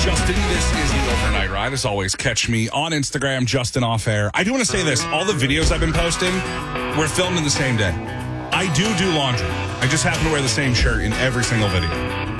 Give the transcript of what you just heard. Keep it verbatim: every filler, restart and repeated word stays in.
Justin. This is the Overnight Ride. As always, catch me on Instagram, Justin Off Air. I do want to say this. All the videos I've been posting were filmed in the same day. I do do laundry. I just happen to wear the same shirt in every single video.